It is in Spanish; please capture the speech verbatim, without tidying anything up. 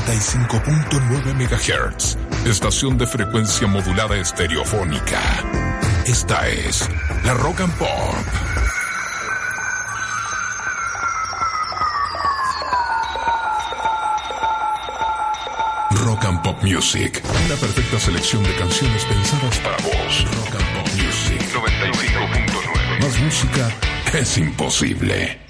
noventa y cinco punto nueve megahertz, estación de frecuencia modulada estereofónica. Esta es la Rock and Pop. Rock and Pop Music, una perfecta selección de canciones pensadas para vos. Rock and Pop Music noventa y cinco punto nueve. Más música es imposible.